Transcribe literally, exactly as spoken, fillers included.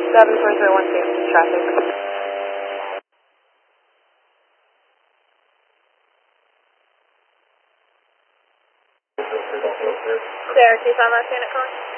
seven four zero one two, traffic. Sarah, two five nine, Phoenix calling.